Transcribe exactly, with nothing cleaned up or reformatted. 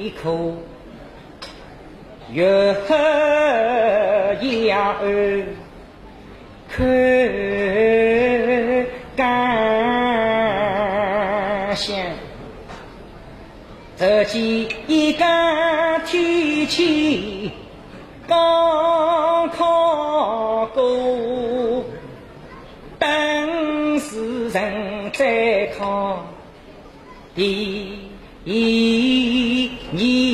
一口，月牙儿看干香，这几一个天气刚考过，等世人再考第一年。